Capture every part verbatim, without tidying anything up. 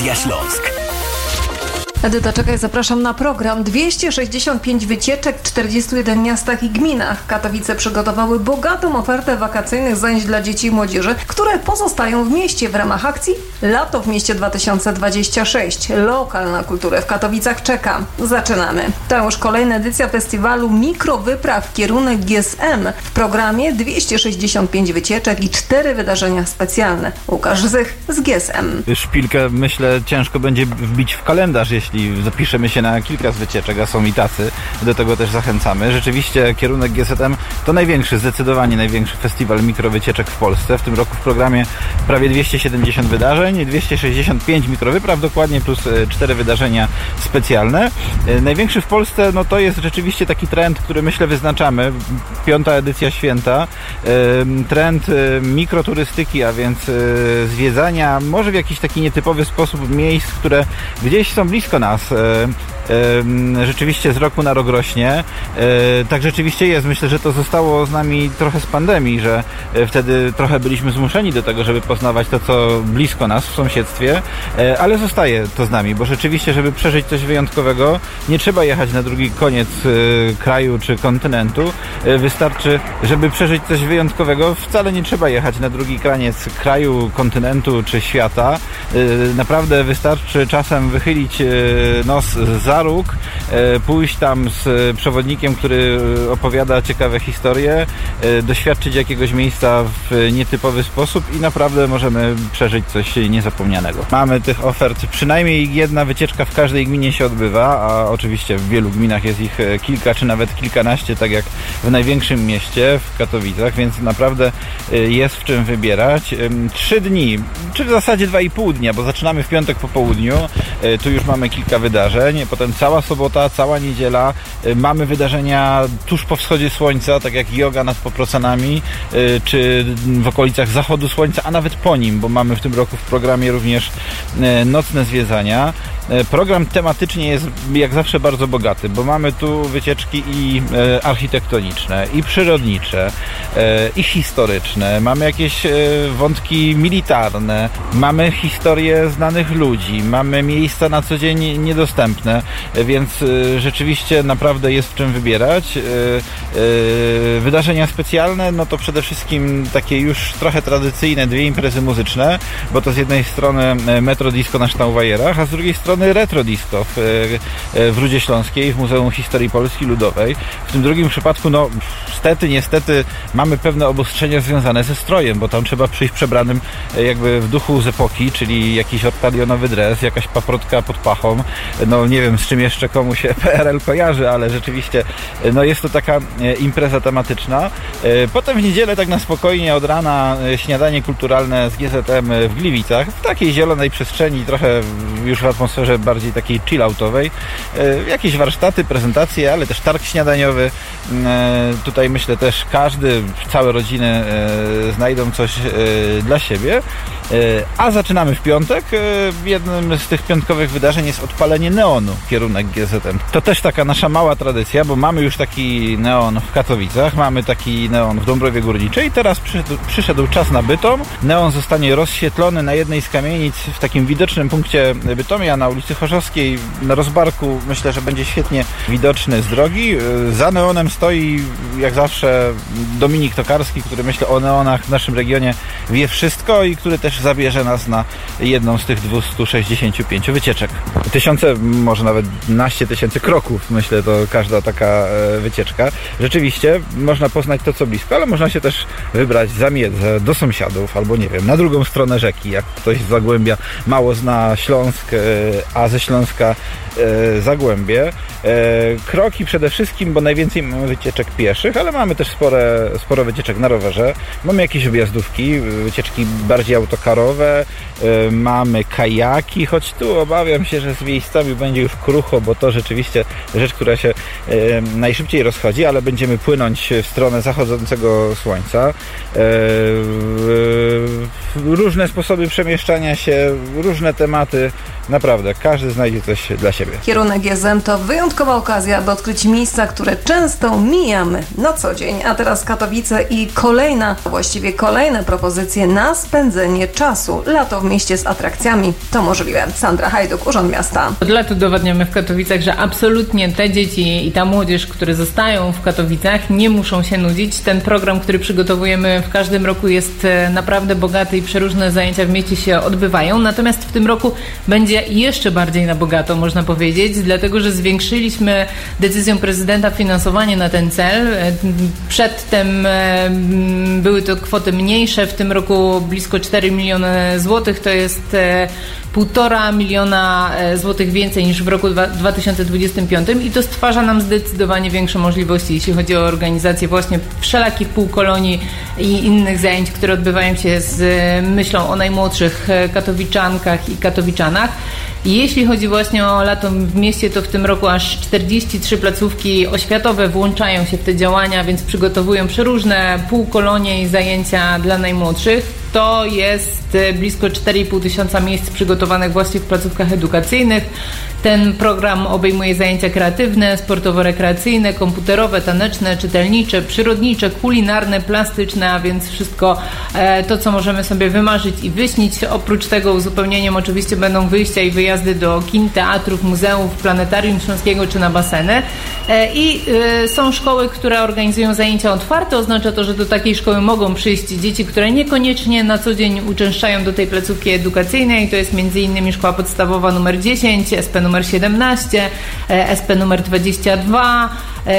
Radia Śląsk. Edyta Czekaj, zapraszam na program. dwieście sześćdziesiąt pięć wycieczek w czterdziestu jeden miastach i gminach. Katowice przygotowały bogatą ofertę wakacyjnych zajęć dla dzieci i młodzieży, które pozostają w mieście w ramach akcji Lato w mieście dwa tysiące dwadzieścia sześć. Lokalna kultura w Katowicach czeka. Zaczynamy. To już kolejna edycja festiwalu Mikrowypraw kierunek G S M. W programie dwieście sześćdziesiąt pięć wycieczek i cztery wydarzenia specjalne. Łukasz Zych z G S M. Szpilkę, myślę, ciężko będzie wbić w kalendarz, jeśli zapiszemy się na kilka z wycieczek, a są i tacy. Do tego też zachęcamy. Rzeczywiście kierunek G Z M to największy, zdecydowanie największy festiwal mikrowycieczek w Polsce. W tym roku w programie prawie dwieście siedemdziesiąt wydarzeń, dwieście sześćdziesiąt pięć mikrowypraw dokładnie, plus cztery wydarzenia specjalne. Największy w Polsce, no to jest rzeczywiście taki trend, który myślę wyznaczamy. Piąta edycja święta. Trend mikroturystyki, a więc zwiedzania może w jakiś taki nietypowy sposób miejsc, które gdzieś są blisko nas. Rzeczywiście z roku na rok rośnie. Tak rzeczywiście jest. Myślę, że to zostało z nami trochę z pandemii, że wtedy trochę byliśmy zmuszeni do tego, żeby poznawać to, co blisko nas w sąsiedztwie, ale zostaje to z nami, bo rzeczywiście, żeby przeżyć coś wyjątkowego, nie trzeba jechać na drugi koniec kraju czy kontynentu. Wystarczy, żeby przeżyć coś wyjątkowego, wcale nie trzeba jechać na drugi koniec kraju, kontynentu czy świata. Naprawdę wystarczy czasem wychylić nos za róg, pójść tam z przewodnikiem, który opowiada ciekawe historie, doświadczyć jakiegoś miejsca w nietypowy sposób i naprawdę możemy przeżyć coś niezapomnianego. Mamy tych ofert, przynajmniej jedna wycieczka w każdej gminie się odbywa, a oczywiście w wielu gminach jest ich kilka czy nawet kilkanaście, tak jak w największym mieście, w Katowicach, więc naprawdę jest w czym wybierać. Trzy dni, czy w zasadzie dwa i pół dnia, bo zaczynamy w piątek po południu, tu już mamy kilka wydarzeń, potem cała sobota, cała niedziela, mamy wydarzenia tuż po wschodzie słońca, tak jak yoga nad Poprocanami, czy w okolicach zachodu słońca, a nawet po nim, bo mamy w tym roku w programie również nocne zwiedzania. Program tematycznie jest jak zawsze bardzo bogaty, bo mamy tu wycieczki i architektoniczne, i przyrodnicze, i historyczne, mamy jakieś wątki militarne, mamy historie znanych ludzi, mamy miejsca na co dzień niedostępne, więc rzeczywiście naprawdę jest w czym wybierać. Wydarzenia specjalne, no to przede wszystkim takie już trochę tradycyjne dwie imprezy muzyczne, bo to z jednej strony Metro Disco na Sztauwajerach, a z drugiej strony Retro Disco w, w Rudzie Śląskiej, w Muzeum Historii Polski Ludowej. W tym drugim przypadku, no niestety, niestety mamy pewne obostrzenia związane ze strojem, bo tam trzeba przyjść przebranym jakby w duchu z epoki, czyli jakiś ortalionowy dres, jakaś paprotka pod pachą. No nie wiem, z czym jeszcze komu się P R L kojarzy, ale rzeczywiście no jest to taka impreza tematyczna. Potem w niedzielę tak na spokojnie od rana śniadanie kulturalne z G Z M w Gliwicach, w takiej zielonej przestrzeni, trochę już w atmosferze bardziej takiej chill-outowej. Jakieś warsztaty, prezentacje, ale też targ śniadaniowy. Tutaj myślę też każdy, całe rodziny znajdą coś dla siebie. A zaczynamy w piątek. Jednym z tych piątkowych wydarzeń jest odpalenie neonu, kierunek G Z M. To też taka nasza mała tradycja, bo mamy już taki neon w Katowicach, mamy taki neon w Dąbrowie Górniczej. Teraz przyszedł, przyszedł czas na Bytom. Neon zostanie rozświetlony na jednej z kamienic w takim widocznym punkcie Bytomia na ulicy Chorzowskiej, na rozbarku. Myślę, że będzie świetnie widoczny z drogi. Za neonem stoi, jak zawsze, Dominik Tokarski, który myślę o neonach w naszym regionie wie wszystko i który też zabierze nas na jedną z tych dwieście sześćdziesiąt pięć wycieczek. Tysiące, może nawet naście tysięcy kroków, myślę, to każda taka wycieczka. Rzeczywiście można poznać to, co blisko, ale można się też wybrać za miedzę do sąsiadów, albo nie wiem, na drugą stronę rzeki, jak ktoś z Zagłębia mało zna Śląsk, a ze Śląska Zagłębie. Kroki przede wszystkim, bo najwięcej mamy wycieczek pieszych, ale mamy też spore, sporo wycieczek na rowerze. Mamy jakieś objazdówki, wycieczki bardziej autokarowe, mamy kajaki, choć tu obawiam się, że z miejscami będzie już krucho, bo to rzeczywiście rzecz, która się najszybciej rozchodzi, ale będziemy płynąć w stronę zachodzącego słońca. Różne sposoby przemieszczania się, różne tematy naprawdę każdy znajdzie coś dla siebie. Kierunek G Z M to wyjątkowa okazja, aby odkryć miejsca, które często mijamy na co dzień. A teraz Katowice i kolejna, właściwie kolejne propozycje na spędzenie czasu. Lato w mieście z atrakcjami to możliwe. Sandra Hajduk, Urząd Miasta. Od lat udowadniamy w Katowicach, że absolutnie te dzieci i ta młodzież, które zostają w Katowicach, nie muszą się nudzić. Ten program, który przygotowujemy w każdym roku, jest naprawdę bogaty i przeróżne zajęcia w mieście się odbywają. Natomiast w tym roku będzie jeszcze bardziej na bogato, można powiedzieć, dlatego że zwiększyliśmy decyzją prezydenta finansowanie na ten cel. Przedtem były to kwoty mniejsze, w tym roku blisko cztery miliony złotych, to jest półtora miliona złotych więcej niż w roku dwa tysiące dwudziestym piątym i to stwarza nam zdecydowanie większe możliwości, jeśli chodzi o organizację właśnie wszelakich półkolonii i innych zajęć, które odbywają się z myślą o najmłodszych katowiczankach i katowiczanach. Jeśli chodzi właśnie o lato w mieście, to w tym roku aż czterdzieści trzy placówki oświatowe włączają się w te działania, więc przygotowują przeróżne półkolonie i zajęcia dla najmłodszych. To jest blisko cztery i pół tysiąca miejsc przygotowanych właśnie w placówkach edukacyjnych. Ten program obejmuje zajęcia kreatywne, sportowo-rekreacyjne, komputerowe, taneczne, czytelnicze, przyrodnicze, kulinarne, plastyczne, a więc wszystko to, co możemy sobie wymarzyć i wyśnić. Oprócz tego uzupełnieniem oczywiście będą wyjścia i wyjazdy do kin, teatrów, muzeów, planetarium śląskiego czy na baseny. I są szkoły, które organizują zajęcia otwarte. Oznacza to, że do takiej szkoły mogą przyjść dzieci, które niekoniecznie na co dzień uczęszczają do tej placówki edukacyjnej. To jest między innymi szkoła podstawowa numer dziesięć, S P numer siedemnaście, S P numer dwadzieścia dwa,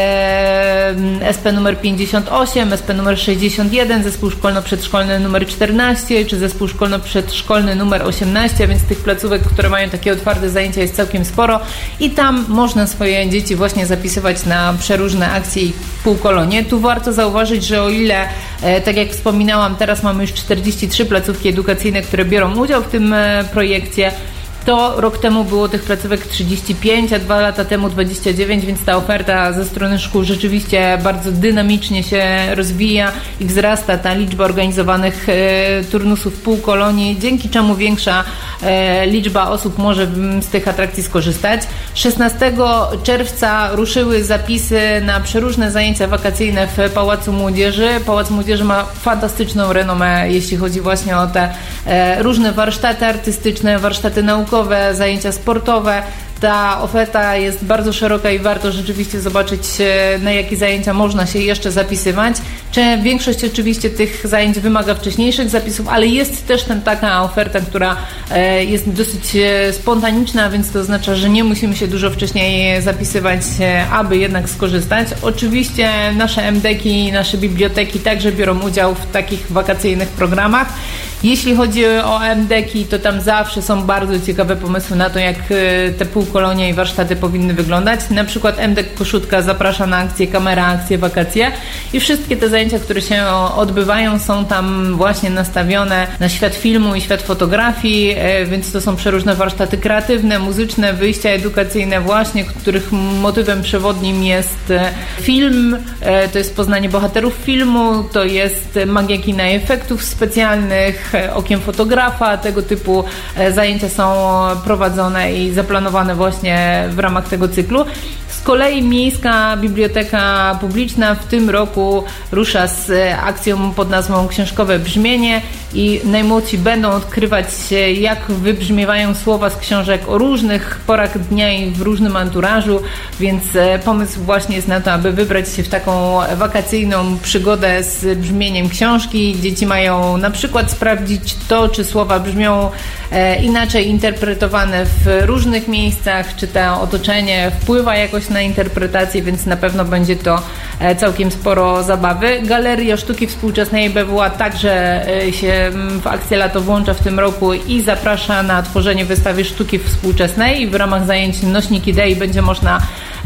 S P numer pięćdziesiąt osiem, S P numer sześćdziesiąt jeden, zespół szkolno-przedszkolny numer czternaście, czy zespół szkolno-przedszkolny numer osiemnaście, więc tych placówek, które mają takie otwarte zajęcia, jest całkiem sporo i tam można swoje dzieci właśnie zapisywać na przeróżne akcje i półkolonie. Tu warto zauważyć, że o ile, tak jak wspominałam, teraz mamy już czterdzieści trzy placówki edukacyjne, które biorą udział w tym projekcie, to rok temu było tych placówek trzydzieści pięć, a dwa lata temu dwadzieścia dziewięć, więc ta oferta ze strony szkół rzeczywiście bardzo dynamicznie się rozwija i wzrasta ta liczba organizowanych e, turnusów półkolonii, dzięki czemu większa e, liczba osób może z tych atrakcji skorzystać. szesnastego czerwca ruszyły zapisy na przeróżne zajęcia wakacyjne w Pałacu Młodzieży. Pałac Młodzieży ma fantastyczną renomę, jeśli chodzi właśnie o te e, różne warsztaty artystyczne, warsztaty naukowe, zajęcia sportowe. Ta oferta jest bardzo szeroka i warto rzeczywiście zobaczyć, na jakie zajęcia można się jeszcze zapisywać. Większość oczywiście tych zajęć wymaga wcześniejszych zapisów, ale jest też ten, taka oferta, która jest dosyć spontaniczna, więc to oznacza, że nie musimy się dużo wcześniej zapisywać, aby jednak skorzystać. Oczywiście nasze em deki, nasze biblioteki także biorą udział w takich wakacyjnych programach. Jeśli chodzi o em deki, to tam zawsze są bardzo ciekawe pomysły na to, jak te półkolonie i warsztaty powinny wyglądać. Na przykład em dek Koszutka zaprasza na akcję Kamera, akcję Wakacje i wszystkie te zajęcia, które się odbywają, są tam właśnie nastawione na świat filmu i świat fotografii, więc to są przeróżne warsztaty kreatywne, muzyczne, wyjścia edukacyjne właśnie, których motywem przewodnim jest film, to jest poznanie bohaterów filmu, to jest magia kina i efektów specjalnych, okiem fotografa. Tego typu zajęcia są prowadzone i zaplanowane właśnie w ramach tego cyklu. Z kolei Miejska Biblioteka Publiczna w tym roku rusza z akcją pod nazwą Książkowe Brzmienie i najmłodsi będą odkrywać, jak wybrzmiewają słowa z książek o różnych porach dnia i w różnym anturażu, więc pomysł właśnie jest na to, aby wybrać się w taką wakacyjną przygodę z brzmieniem książki. Dzieci mają na przykład sprawdzić to, czy słowa brzmią inaczej interpretowane w różnych miejscach, czy to otoczenie wpływa jakoś na interpretację, więc na pewno będzie to całkiem sporo zabawy. Galeria Sztuki Współczesnej B W A także się w akcję Lato włącza w tym roku i zaprasza na tworzenie wystawy sztuki współczesnej i w ramach zajęć Nośnik Idei będzie można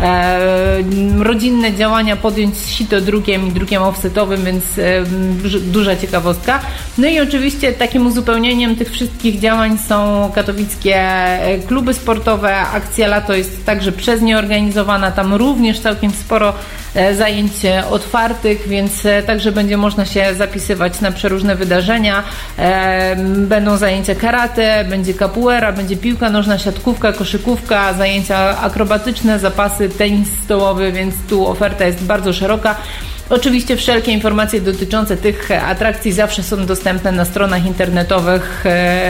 rodzinne działania podjąć z sitodrukiem i drukiem offsetowym, więc duża ciekawostka. No i oczywiście takim uzupełnieniem tych wszystkich działań są katowickie kluby sportowe. Akcja Lato jest także przez nie organizowana, tam również całkiem sporo zajęć otwartych, więc także będzie można się zapisywać na przeróżne wydarzenia. Będą zajęcia karate, będzie capoeira, będzie piłka nożna, siatkówka, koszykówka, zajęcia akrobatyczne, zapasy, tenis stołowy, więc tu oferta jest bardzo szeroka. Oczywiście wszelkie informacje dotyczące tych atrakcji zawsze są dostępne na stronach internetowych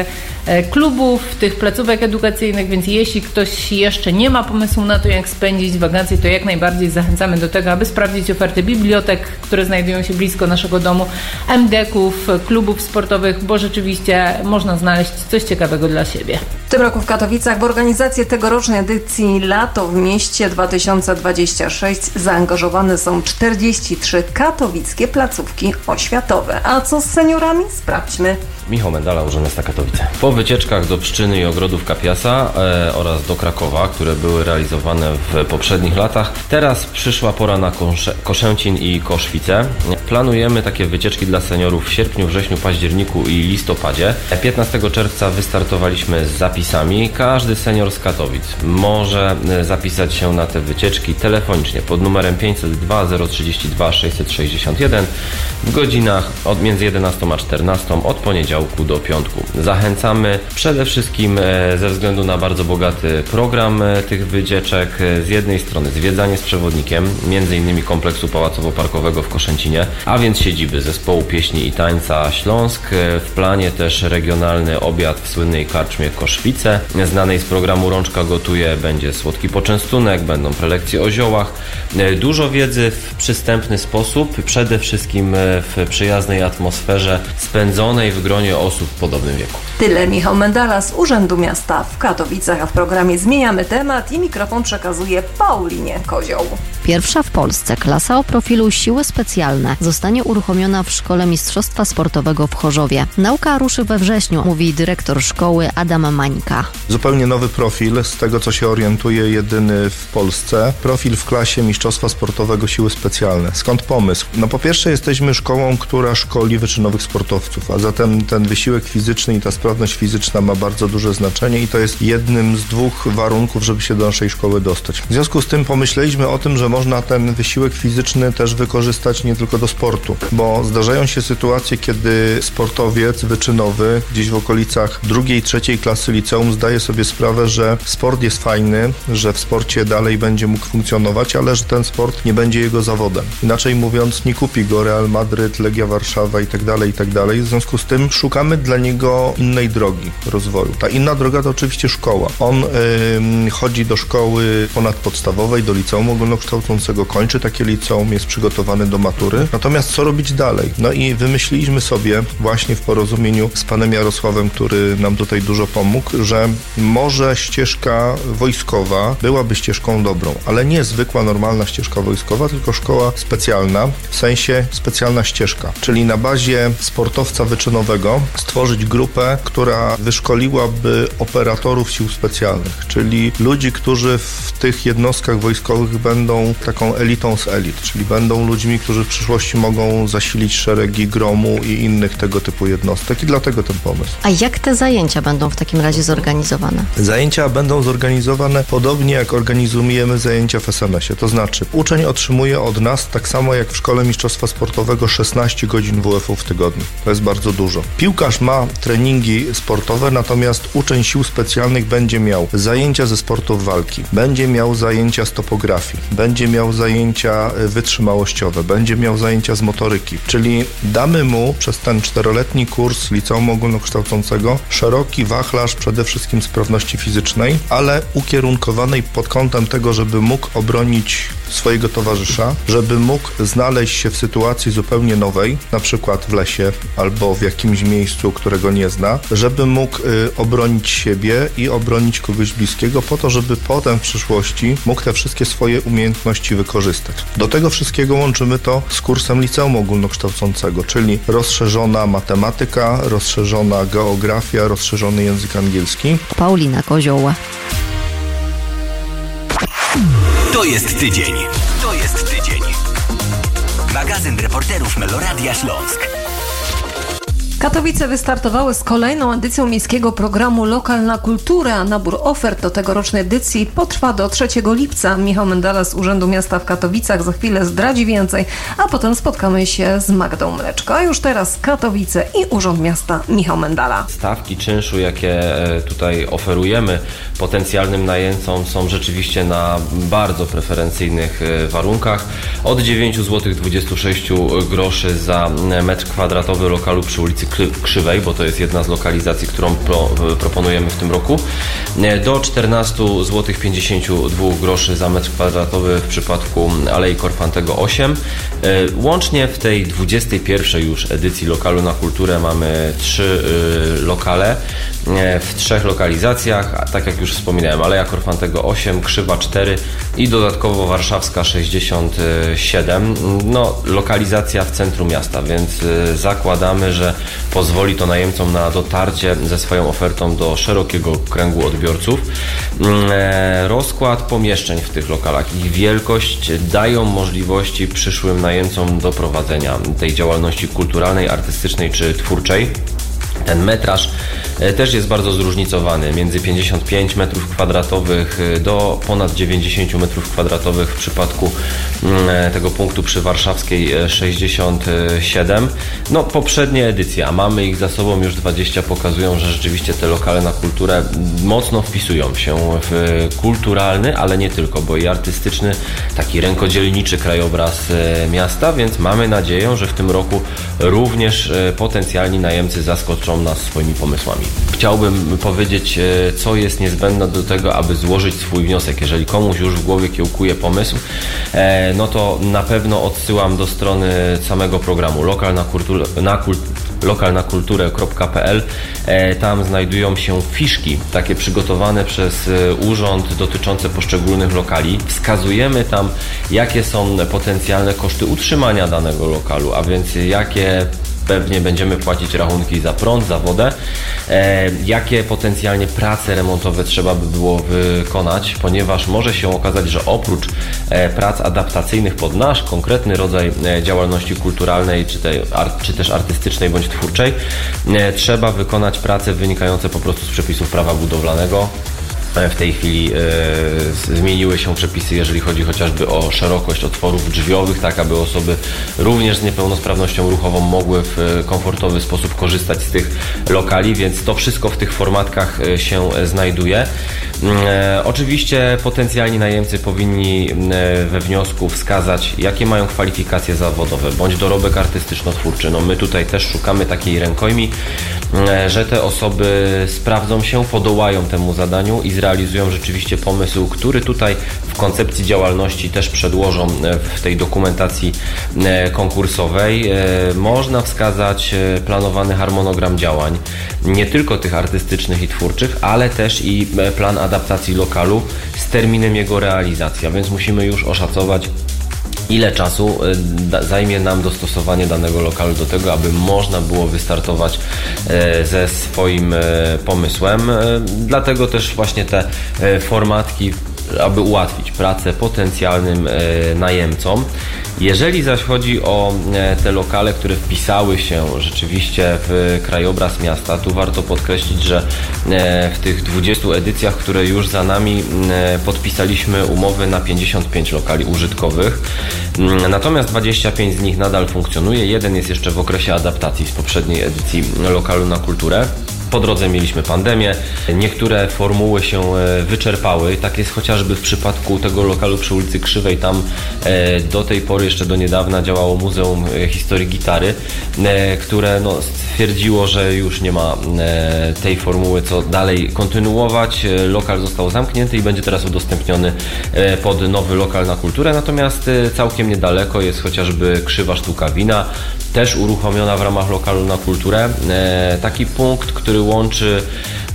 klubów, tych placówek edukacyjnych, więc jeśli ktoś jeszcze nie ma pomysłu na to, jak spędzić wakacje, to jak najbardziej zachęcamy do tego, aby sprawdzić oferty bibliotek, które znajdują się blisko naszego domu, em de ków, klubów sportowych, bo rzeczywiście można znaleźć coś ciekawego dla siebie. W tym roku w Katowicach w organizację tegorocznej edycji Lato w mieście dwa tysiące dwudziestym szóstym zaangażowane są czterdzieści trzy katowickie placówki oświatowe. A co z seniorami? Sprawdźmy. Michał Mendala, Urząd Miasta Katowice. Po wycieczkach do Pszczyny i Ogrodów Kapiasa e, oraz do Krakowa, które były realizowane w poprzednich latach, teraz przyszła pora na Kosze, Koszęcin i Koszwice. Planujemy takie wycieczki dla seniorów w sierpniu, wrześniu, październiku i listopadzie. piętnastego czerwca wystartowaliśmy z zapisami. Każdy senior z Katowic może zapisać się na te wycieczki telefonicznie pod numerem pięćset dwa zero trzydzieści dwa sześćset sześćdziesiąt jeden w godzinach od między jedenastą a czternastą od poniedziałku do piątku. Zachęcamy przede wszystkim ze względu na bardzo bogaty program tych wycieczek. Z jednej strony zwiedzanie z przewodnikiem, między innymi kompleksu pałacowo-parkowego w Koszęcinie, a więc siedziby zespołu pieśni i tańca Śląsk. W planie też regionalny obiad w słynnej karczmie Koszwice, znanej z programu Rączka gotuje. Będzie słodki poczęstunek, będą prelekcje o ziołach. Dużo wiedzy w przystępny sposób, przede wszystkim w przyjaznej atmosferze spędzonej w gronie osób w podobnym wieku. Tyle Michał Mendala z Urzędu Miasta w Katowicach, a w programie zmieniamy temat i mikrofon przekazuje Paulinie Kozioł. Pierwsza w Polsce klasa o profilu Siły Specjalne zostanie uruchomiona w Szkole Mistrzostwa Sportowego w Chorzowie. Nauka ruszy we wrześniu, mówi dyrektor szkoły Adam Mańka. Zupełnie nowy profil, z tego co się orientuje, jedyny w Polsce. Profil w klasie Mistrzostwa Sportowego Siły Specjalne. Skąd pomysł? No po pierwsze jesteśmy szkołą, która szkoli wyczynowych sportowców, a zatem ten wysiłek fizyczny i ta sprawność fizyczna ma bardzo duże znaczenie i to jest jednym z dwóch warunków, żeby się do naszej szkoły dostać. W związku z tym pomyśleliśmy o tym, że można ten wysiłek fizyczny też wykorzystać nie tylko do sportu, bo zdarzają się sytuacje, kiedy sportowiec wyczynowy gdzieś w okolicach drugiej, trzeciej klasy liceum zdaje sobie sprawę, że sport jest fajny, że w sporcie dalej będzie mógł funkcjonować, ale że ten sport nie będzie jego zawodem. Inaczej mówiąc, nie kupi go Real Madryt, Legia Warszawa i tak dalej, i tak dalej. W związku z tym szukamy dla niego innej drogi rozwoju. Ta inna droga to oczywiście szkoła. On yy, chodzi do szkoły ponadpodstawowej, do liceum ogólnokształcącego, kończy takie liceum, jest przygotowany do matury. Natomiast co robić dalej? No i wymyśliliśmy sobie właśnie w porozumieniu z panem Jarosławem, który nam tutaj dużo pomógł, że może ścieżka wojskowa byłaby ścieżką dobrą, ale nie zwykła, normalna ścieżka wojskowa, tylko szkoła specjalna, w sensie specjalna ścieżka, czyli na bazie sportowca wyczynowego stworzyć grupę, która wyszkoliłaby operatorów sił specjalnych, czyli ludzi, którzy w tych jednostkach wojskowych będą taką elitą z elit, czyli będą ludźmi, którzy w przyszłości mogą zasilić szeregi Gromu i innych tego typu jednostek i dlatego ten pomysł. A jak te zajęcia będą w takim razie zorganizowane? Zajęcia będą zorganizowane podobnie jak organizujemy zajęcia w es em esie, to znaczy uczeń otrzymuje od nas tak samo jak w Szkole Mistrzostwa Sportowego szesnaście godzin W F U w tygodniu. To jest bardzo dużo. Piłkarz ma treningi sportowe, natomiast uczeń sił specjalnych będzie miał zajęcia ze sportów walki, będzie miał zajęcia z topografii, będzie miał zajęcia wytrzymałościowe, będzie miał zajęcia z motoryki, czyli damy mu przez ten czteroletni kurs liceum ogólnokształcącego szeroki wachlarz przede wszystkim sprawności fizycznej, ale ukierunkowanej pod kątem tego, żeby mógł obronić swojego towarzysza, żeby mógł znaleźć się w sytuacji zupełnie nowej, na przykład w lesie albo w jakimś miejscu, którego nie zna, żeby mógł y, obronić siebie i obronić kogoś bliskiego po to, żeby potem w przyszłości mógł te wszystkie swoje umiejętności wykorzystać. Do tego wszystkiego łączymy to z kursem liceum ogólnokształcącego, czyli rozszerzona matematyka, rozszerzona geografia, rozszerzony język angielski. Paulina Kozioła. To To jest tydzień. To jest tydzień. Magazyn reporterów Meloradia Śląsk. Katowice wystartowały z kolejną edycją miejskiego programu Lokal na kulturę, a nabór ofert do tegorocznej edycji potrwa do trzeciego lipca. Michał Mendala z Urzędu Miasta w Katowicach za chwilę zdradzi więcej, a potem spotkamy się z Magdą Mleczko. A już teraz Katowice i Urząd Miasta, Michał Mendala. Stawki czynszu, jakie tutaj oferujemy potencjalnym najemcom, są rzeczywiście na bardzo preferencyjnych warunkach. Od dziewięć złotych dwadzieścia sześć groszy za metr kwadratowy lokalu przy ulicy Krzywej, bo to jest jedna z lokalizacji, którą pro, proponujemy w tym roku, do czternaście złotych pięćdziesiąt dwa groszy za metr kwadratowy w przypadku Alei Korfantego osiem. Łącznie w tej dwudziestej pierwszej już edycji Lokalu na kulturę mamy trzy lokale w trzech lokalizacjach, tak jak już wspominałem, Aleja Korfantego osiem, Krzywa cztery i dodatkowo Warszawska sześćdziesiąt siedem. No, lokalizacja w centrum miasta, więc zakładamy, że pozwoli to najemcom na dotarcie ze swoją ofertą do szerokiego kręgu odbiorców. Rozkład pomieszczeń w tych lokalach, ich wielkość dają możliwości przyszłym najemcom do prowadzenia tej działalności kulturalnej, artystycznej czy twórczej. Ten metraż też jest bardzo zróżnicowany, między pięćdziesiąt pięć metrów kwadratowych do ponad dziewięćdziesiąt metrów kwadratowych w przypadku tego punktu przy Warszawskiej sześćdziesiąt siedem. No, poprzednie edycje, a mamy ich za sobą już dwadzieścia, pokazują, że rzeczywiście te lokale na kulturę mocno wpisują się w kulturalny, ale nie tylko, bo i artystyczny, taki rękodzielniczy krajobraz miasta, więc mamy nadzieję, że w tym roku również potencjalni najemcy zaskoczą nas swoimi pomysłami. Chciałbym powiedzieć, co jest niezbędne do tego, aby złożyć swój wniosek. Jeżeli komuś już w głowie kiełkuje pomysł, no to na pewno odsyłam do strony samego programu lokal na kulturę, na kulturę lokal na kulturę kropka p l. Tam znajdują się fiszki, takie przygotowane przez urząd dotyczące poszczególnych lokali. Wskazujemy tam, jakie są potencjalne koszty utrzymania danego lokalu, a więc jakie pewnie będziemy płacić rachunki za prąd, za wodę, e, jakie potencjalnie prace remontowe trzeba by było wykonać, ponieważ może się okazać, że oprócz e, prac adaptacyjnych pod nasz konkretny rodzaj e, działalności kulturalnej, czy, tej, art, czy też artystycznej bądź twórczej, e, trzeba wykonać prace wynikające po prostu z przepisów prawa budowlanego. W tej chwili e, zmieniły się przepisy, jeżeli chodzi chociażby o szerokość otworów drzwiowych, tak aby osoby również z niepełnosprawnością ruchową mogły w komfortowy sposób korzystać z tych lokali, więc to wszystko w tych formatkach się znajduje. E, oczywiście potencjalni najemcy powinni we wniosku wskazać, jakie mają kwalifikacje zawodowe, bądź dorobek artystyczno-twórczy. No my tutaj też szukamy takiej rękojmi, e, że te osoby sprawdzą się, podołają temu zadaniu i zrealizują rzeczywiście pomysł, który tutaj w koncepcji działalności też przedłożą w tej dokumentacji konkursowej. Można wskazać planowany harmonogram działań, nie tylko tych artystycznych i twórczych, ale też i plan adaptacji lokalu z terminem jego realizacji, a więc musimy już oszacować, ile czasu zajmie nam dostosowanie danego lokalu do tego, aby można było wystartować ze swoim pomysłem. Dlatego też właśnie te formatki, aby ułatwić pracę potencjalnym najemcom. Jeżeli zaś chodzi o te lokale, które wpisały się rzeczywiście w krajobraz miasta, tu warto podkreślić, że w tych dwudziestu edycjach, które już za nami, podpisaliśmy umowy na pięćdziesiąt pięć lokali użytkowych, natomiast dwadzieścia pięć z nich nadal funkcjonuje, jeden jest jeszcze w okresie adaptacji z poprzedniej edycji Lokalu na kulturę. Po drodze mieliśmy pandemię, niektóre formuły się wyczerpały, tak jest chociażby w przypadku tego lokalu przy ulicy Krzywej. Tam do tej pory, jeszcze do niedawna, działało Muzeum Historii Gitary, które no, stwierdziło, że już nie ma tej formuły co dalej kontynuować. Lokal został zamknięty i będzie teraz udostępniony pod nowy Lokal na kulturę, natomiast całkiem niedaleko jest chociażby Krzywa Sztuka Wina, też uruchomiona w ramach Lokalu na kulturę. Taki punkt, który łączy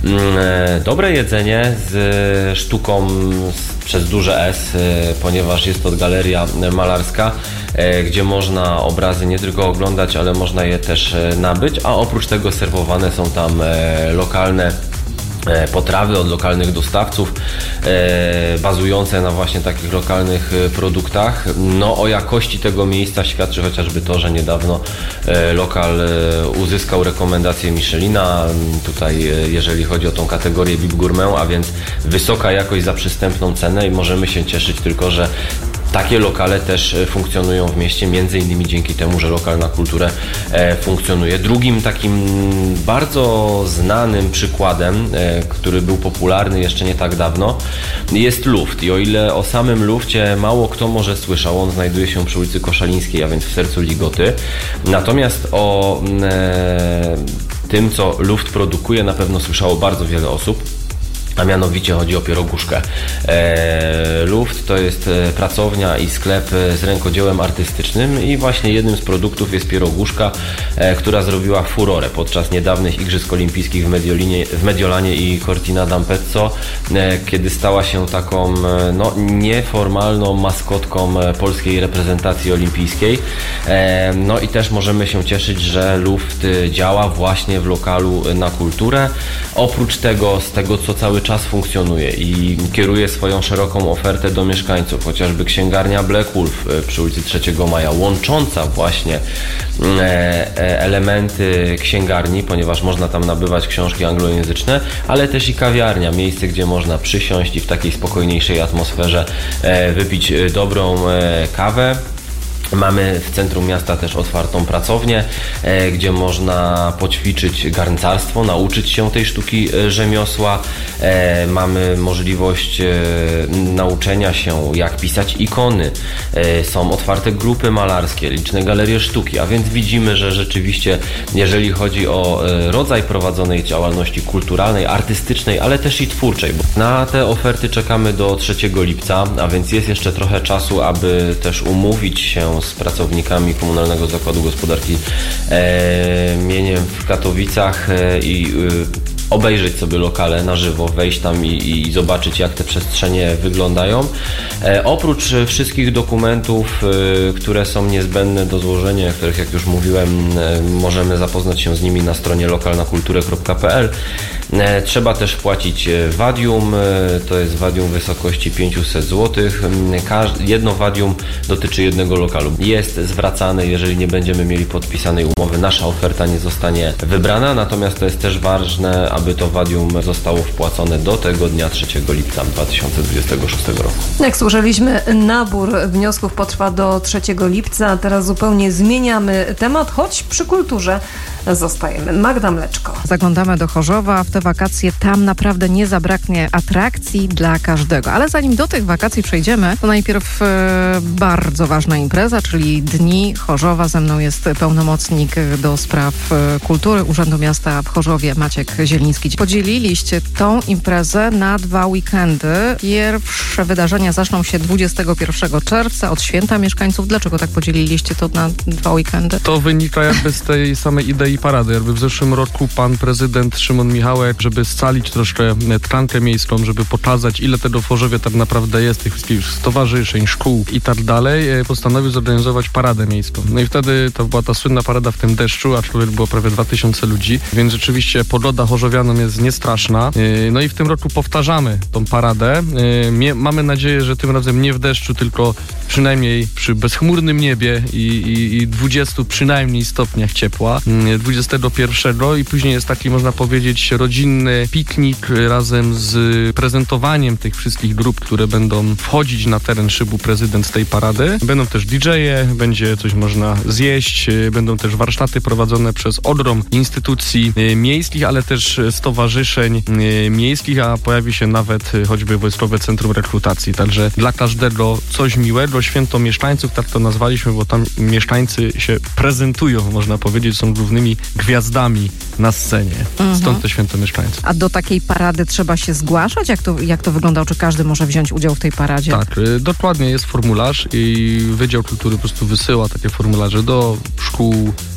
dobre jedzenie z sztuką przez duże S, ponieważ jest to galeria malarska, gdzie można obrazy nie tylko oglądać, ale można je też nabyć, a oprócz tego serwowane są tam lokalne potrawy od lokalnych dostawców, e, bazujące na właśnie takich lokalnych produktach. No o jakości tego miejsca świadczy chociażby to, że niedawno e, lokal e, uzyskał rekomendację Michelina, tutaj e, jeżeli chodzi o tą kategorię V I P Gourmet, a więc wysoka jakość za przystępną cenę i możemy się cieszyć tylko, że takie lokale też funkcjonują w mieście, między innymi dzięki temu, że lokal na kulturę e, funkcjonuje. Drugim takim bardzo znanym przykładem, e, który był popularny jeszcze nie tak dawno, jest Luft. I o ile o samym Lufcie mało kto może słyszał, on znajduje się przy ulicy Koszalińskiej, a więc w sercu Ligoty. Natomiast o e, tym, co Luft produkuje, na pewno słyszało bardzo wiele osób. A mianowicie chodzi o pieroguszkę. E, Luft to jest pracownia i sklep z rękodziełem artystycznym i właśnie jednym z produktów jest pieroguszka, e, która zrobiła furorę podczas niedawnych Igrzysk Olimpijskich w, Mediolinie, w Mediolanie i Cortina d'Ampezzo, e, kiedy stała się taką no, nieformalną maskotką polskiej reprezentacji olimpijskiej. E, no i też możemy się cieszyć, że Luft działa właśnie w lokalu na kulturę. Oprócz tego, z tego co cały czas funkcjonuje i kieruje swoją szeroką ofertę do mieszkańców, chociażby księgarnia Black Wolf przy ulicy trzeciego Maja, łącząca właśnie elementy księgarni, ponieważ można tam nabywać książki anglojęzyczne, ale też i kawiarnia, miejsce, gdzie można przysiąść i w takiej spokojniejszej atmosferze wypić dobrą kawę. Mamy w centrum miasta też otwartą pracownię, e, gdzie można poćwiczyć garncarstwo, nauczyć się tej sztuki e, rzemiosła. E, mamy możliwość e, nauczenia się, jak pisać ikony. E, są otwarte grupy malarskie, liczne galerie sztuki, a więc widzimy, że rzeczywiście, jeżeli chodzi o e, rodzaj prowadzonej działalności kulturalnej, artystycznej, ale też i twórczej. Na te oferty czekamy do trzeciego lipca, a więc jest jeszcze trochę czasu, aby też umówić się z pracownikami Komunalnego Zakładu Gospodarki e, mieniem w Katowicach e, i e, obejrzeć sobie lokale na żywo, wejść tam i, i zobaczyć, jak te przestrzenie wyglądają. E, oprócz wszystkich dokumentów, e, które są niezbędne do złożenia, których, jak już mówiłem, e, możemy zapoznać się z nimi na stronie lokalnakulturę kropka p l. E, trzeba też płacić wadium, e, to jest wadium w wysokości pięćset złotych. Każde, jedno wadium dotyczy jednego lokalu. Jest zwracane, jeżeli nie będziemy mieli podpisanej umowy, nasza oferta nie zostanie wybrana, natomiast to jest też ważne, aby to wadium zostało wpłacone do tego dnia trzeciego lipca dwa tysiące dwudziestego szóstego roku. Jak słyszeliśmy, nabór wniosków potrwa do trzeciego lipca. Teraz zupełnie zmieniamy temat, choć przy kulturze zostajemy. Magda Mleczko. Zaglądamy do Chorzowa. W te wakacje tam naprawdę nie zabraknie atrakcji dla każdego. Ale zanim do tych wakacji przejdziemy, to najpierw e, bardzo ważna impreza, czyli Dni Chorzowa. Ze mną jest pełnomocnik do spraw e, kultury Urzędu Miasta w Chorzowie, Maciek Zieliński. Podzieliliście tą imprezę na dwa weekendy. Pierwsze wydarzenia zaczną się dwudziestego pierwszego czerwca od Święta Mieszkańców. Dlaczego tak podzieliliście to na dwa weekendy? To wynika jakby z tej samej idei parady. Jakby w zeszłym roku pan prezydent Szymon Michałek, żeby scalić troszkę tkankę miejską, żeby pokazać, ile tego w Chorzowie tak naprawdę jest, tych wszystkich stowarzyszeń, szkół i tak dalej, postanowił zorganizować paradę miejską. No i wtedy to była ta słynna parada w tym deszczu, aczkolwiek było prawie dwa tysiące ludzi, więc rzeczywiście pogoda chorzowianom jest niestraszna. No i w tym roku powtarzamy tą paradę. Mamy nadzieję, że tym razem nie w deszczu, tylko przynajmniej przy bezchmurnym niebie i, i, i dwudziestu przynajmniej stopniach ciepła. dwudziestego pierwszego i później jest taki, można powiedzieć, rodzinny piknik razem z prezentowaniem tych wszystkich grup, które będą wchodzić na teren szybu prezydent z tej parady. Będą też didżeje, będzie coś można zjeść, będą też warsztaty prowadzone przez ogrom instytucji miejskich, ale też stowarzyszeń miejskich, a pojawi się nawet choćby Wojskowe Centrum Rekrutacji. Także dla każdego coś miłego. Święto mieszkańców, tak to nazwaliśmy, bo tam mieszkańcy się prezentują, można powiedzieć, są głównymi gwiazdami na scenie. Mhm. Stąd to święto mieszkańców. A do takiej parady trzeba się zgłaszać? Jak to, jak to wygląda? Czy każdy może wziąć udział w tej paradzie? Tak, y, dokładnie jest formularz i Wydział Kultury po prostu wysyła takie formularze do szkół,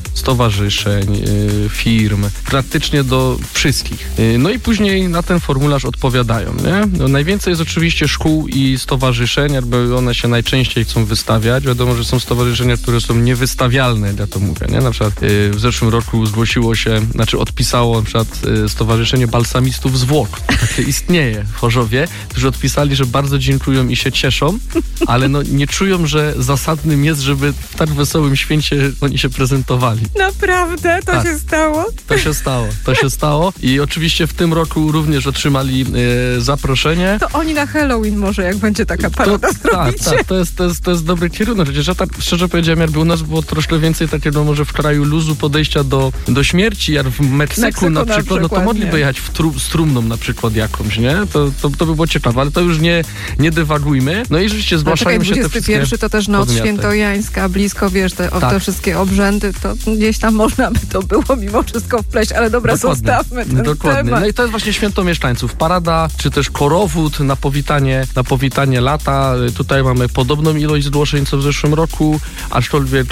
stowarzyszeń, firm, praktycznie do wszystkich. No i później na ten formularz odpowiadają, nie? No, najwięcej jest oczywiście szkół i stowarzyszeń, jakby one się najczęściej chcą wystawiać. Wiadomo, że są stowarzyszenia, które są niewystawialne, ja to mówię, nie? Na przykład w zeszłym roku zgłosiło się, znaczy odpisało na przykład Stowarzyszenie Balsamistów Zwłok. Takie istnieje w Chorzowie, którzy odpisali, że bardzo dziękują i się cieszą, ale no nie czują, że zasadnym jest, żeby w tak wesołym święcie oni się prezentowali. Naprawdę? To tak. się stało? To się stało, to się stało i oczywiście w tym roku również otrzymali e, zaproszenie. To oni na Halloween może, jak będzie taka parada, to, zrobicie. Tak, tak, to jest, to, jest, to jest dobry kierunek. Przecież ja tak szczerze powiedziałem, jakby u nas było troszkę więcej takiego może w kraju luzu podejścia do, do śmierci, jak w Meksyku, Meksyku na, na przykład, przykład, no to mogliby nie. jechać w, tru, z trumną na przykład jakąś, nie? To, to, to by było ciekawe, ale to już nie, nie dywagujmy. No i rzeczywiście zgłaszają no, czekaj, się te dwudziesty pierwszy to też noc podmioty. świętojańska, blisko, wiesz, te, o, tak. te wszystkie obrzędy, to gdzieś tam można by to było mimo wszystko wpleść, ale dobra, Dokładnie. zostawmy ten Dokładnie. temat. No i to jest właśnie święto mieszkańców. Parada, czy też korowód na powitanie, na powitanie lata. Tutaj mamy podobną ilość zgłoszeń co w zeszłym roku, aczkolwiek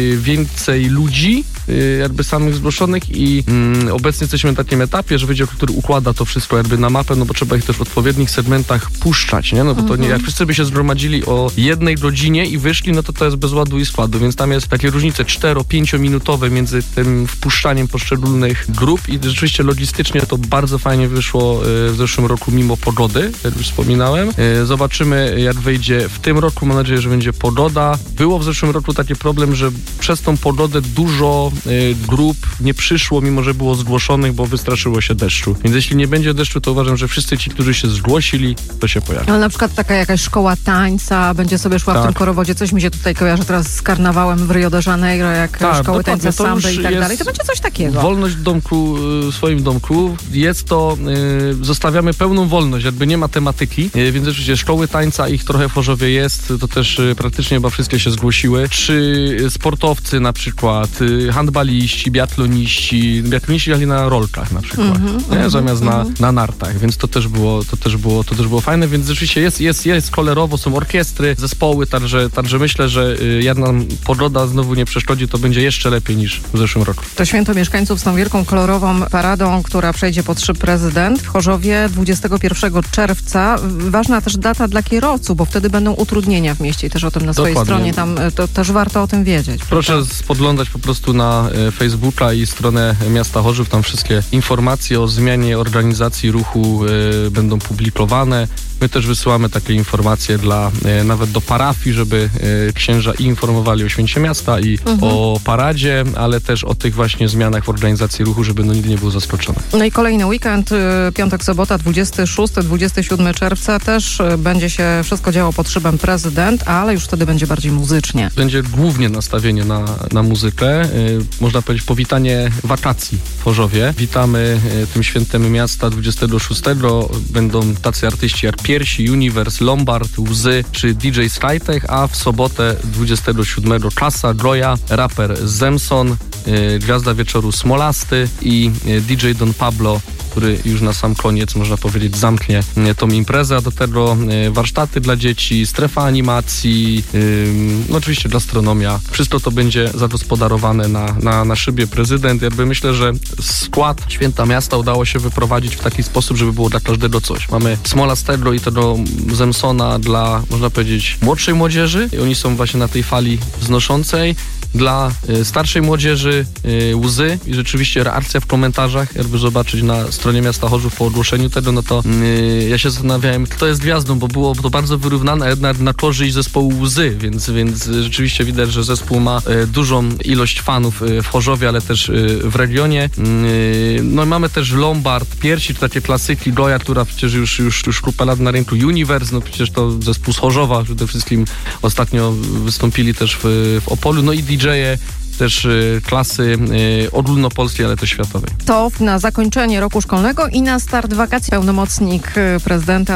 więcej ludzi jakby samych zgłoszonych i mm, obecnie jesteśmy na takim etapie, że wydział, który układa to wszystko jakby na mapę, no bo trzeba ich też w odpowiednich segmentach puszczać, nie? No bo to nie, jak wszyscy by się zgromadzili o jednej godzinie i wyszli, no to to jest bez ładu i składu, więc tam jest takie różnice cztero-pięciominutowe między tym wpuszczaniem poszczególnych grup i rzeczywiście logistycznie to bardzo fajnie wyszło w zeszłym roku mimo pogody, jak już wspominałem. Zobaczymy, jak wyjdzie w tym roku, mam nadzieję, że będzie pogoda. Było w zeszłym roku taki problem, że przez tą pogodę dużo grup nie przyszło, mimo że było zgłoszonych, bo wystraszyło się deszczu. Więc jeśli nie będzie deszczu, to uważam, że wszyscy ci, którzy się zgłosili, to się pojawią. Ale na przykład taka jakaś szkoła tańca będzie sobie szła tak. w tym korowodzie. Coś mi się tutaj kojarzy teraz z karnawałem w Rio de Janeiro, jak tak, szkoły tańca samby i tak jest dalej. To będzie coś takiego. Wolność w domku, w swoim domku. Jest to, yy, zostawiamy pełną wolność, jakby nie ma tematyki, yy, więc oczywiście szkoły tańca, ich trochę w Chorzowie jest, to też yy, praktycznie chyba wszystkie się zgłosiły. Czy sportowcy na przykład, yy, handbaliści, biatloniści, biatloniści jechali na rolkach na przykład, mm-hmm, nie? Mm-hmm, zamiast mm-hmm. na, na nartach, więc to też było, to też było, to też było fajne, więc rzeczywiście jest, jest, jest kolorowo, są orkiestry, zespoły, także, także myślę, że yy, jedna pogoda znowu nie przeszkodzi, to będzie jeszcze lepiej niż w zeszłym roku. To święto mieszkańców z tą wielką kolorową paradą, która przejdzie pod szyb prezydent w Chorzowie dwudziestego pierwszego czerwca. Ważna też data dla kierowców, bo wtedy będą utrudnienia w mieście i też o tym na swojej Dokładnie. stronie tam to też warto o tym wiedzieć. Proszę prawda? spoglądać po prostu na e, Facebooka i stronę miasta Chorzów, tam wszystkie informacje o zmianie organizacji ruchu e, będą publikowane. My też wysyłamy takie informacje dla, e, nawet do parafii, żeby e, księża i informowali o święcie miasta i mhm. o paradzie, ale też o tych właśnie zmianach w organizacji ruchu, żeby no nigdy nie był zaskoczony. No i kolejny weekend, piątek, sobota, dwudziestego szóstego dwudziestego siódmego czerwca też będzie się wszystko działo pod szybem prezydent, ale już wtedy będzie bardziej muzycznie. Będzie głównie nastawienie na, na muzykę. Yy, można powiedzieć powitanie wakacji w Chorzowie. Witamy yy, tym świętem miasta dwudziestego szóstego. Będą tacy artyści jak Piersi, Universe, Lombard, Łzy czy D J Skytech, a w sobotę dwudziestego siódmego Kasa, Groja, raper Zemson, yy, gwiazda wieczoru Smolasty i yy, D J Don Pablo, który już na sam koniec, można powiedzieć, zamknie tą imprezę, a do tego warsztaty dla dzieci, strefa animacji, yy, no oczywiście gastronomia. Wszystko to będzie zagospodarowane na, na, na szybie prezydent. Jakby myślę, że skład Święta Miasta udało się wyprowadzić w taki sposób, żeby było dla każdego coś. Mamy Smolastego i tego Zemsona dla, można powiedzieć, młodszej młodzieży i oni są właśnie na tej fali wznoszącej. Dla y, starszej młodzieży y, Łzy i rzeczywiście reakcja w komentarzach, jakby zobaczyć na stronie miasta Chorzów po ogłoszeniu tego, no to y, ja się zastanawiałem, kto jest gwiazdą, bo było to bardzo wyrównane, jednak na korzyść zespołu Łzy, więc, więc rzeczywiście widać, że zespół ma y, dużą ilość fanów y, w Chorzowie, ale też y, w regionie. Y, no i mamy też Lombard, Piersi, takie klasyki, Goja, która przecież już, już, już kupę lat na rynku, Universe, no przecież to zespół z Chorzowa, przede wszystkim ostatnio wystąpili też w, w Opolu, no i D J-e też y, klasy y, ogólnopolskiej, ale też światowej. To na zakończenie roku szkolnego i na start wakacji pełnomocnik prezydenta